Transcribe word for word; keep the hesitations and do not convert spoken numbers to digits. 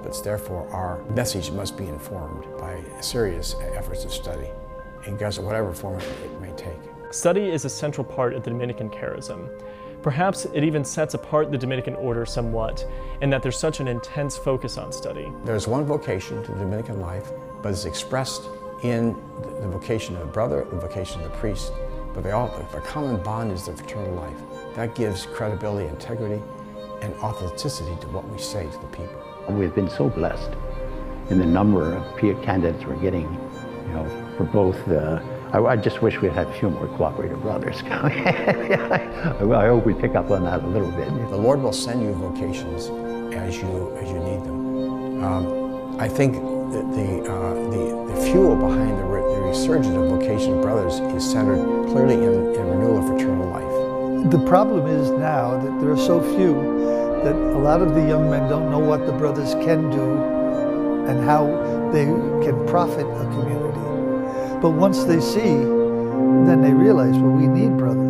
pulpits. Therefore, our message must be informed by serious efforts of study, in whatever form it may take. Study is a central part of the Dominican charism. Perhaps it even sets apart the Dominican order somewhat, in that there's such an intense focus on study. There's one vocation to the Dominican life, but it's expressed in the vocation of the brother, the vocation of the priest, but they all, the common bond is the fraternal life. That gives credibility, integrity, and authenticity to what we say to the people. We've been so blessed in the number of peer candidates we're getting, you know, for both the I, I just wish we'd had a few more cooperative brothers. I, I hope we pick up on that a little bit. The Lord will send you vocations as you as you need them. Um, I think that the, uh, the the fuel behind the, re the resurgence of vocation of brothers is centered clearly in, in renewal of fraternal life. The problem is now that there are so few that a lot of the young men don't know what the brothers can do and how they can profit a community. But once they see, then they realize, well, we need brothers.